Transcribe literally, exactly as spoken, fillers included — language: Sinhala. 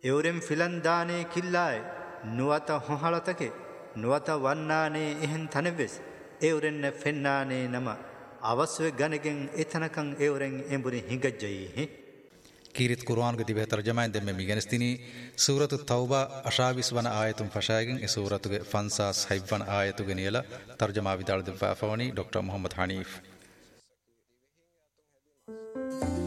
එවරෙන් ෆිලන්දානේ කිල්ලායි නුවත හොහලතකේ නුවත වන්නානේ එහෙන් තනෙවෙස් එවරෙන්න ෆෙන්නානේ නම අවස්ව ගණගෙන් එතනකං එවරෙන් එඹුරි හිඟජ්ජයි كيرت قرآن قد به ترجمة دم ميغنستيني سورة التوبة أشابيس ون آية فشايغن سورة فانساس حيب ون آية غنيلا ترجمة بدار دفاع فوني دكتور محمد حنيف